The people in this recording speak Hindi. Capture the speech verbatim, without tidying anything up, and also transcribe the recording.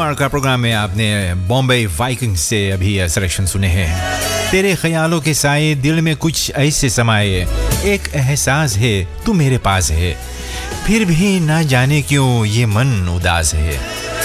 सोमवार का प्रोग्राम में आपने बॉम्बे वाइकिंग्स से अभी सिलेक्शन सुने हैं। तेरे ख्यालों के साए दिल में कुछ ऐसे समाये, एक एहसास है तू मेरे पास है, फिर भी ना जाने क्यों ये मन उदास है।